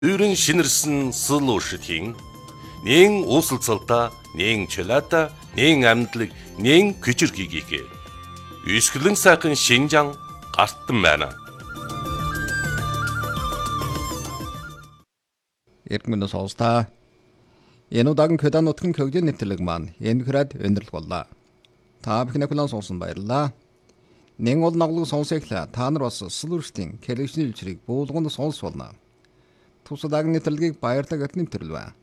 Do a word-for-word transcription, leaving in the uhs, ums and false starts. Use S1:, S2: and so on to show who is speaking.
S1: Өөрийн шинэрсэн сул уушдхийн нэн uusulцалта, нэн чөлата, нэн амьдлаг, нэн küçürkigiге. Үсгэлэн сайхан Шинжаан гартан байна.
S2: Эргэн сонсоо. Энэ удаагийн Көдан нутгийн хөгжлийн нэвтрэлэг маань энэ хүрээд өндөрлөг боллоо. Та бүхэн хүлээн сонсон баярлалаа. Нэн ол наглыг сонсоглаа. Та нар бас сулуурштын кэлэшний үлчрийг буулганд сонсволно. Тус удаагийн нэвтрэлгийг баярлалаа гэт нэвтрэл байна.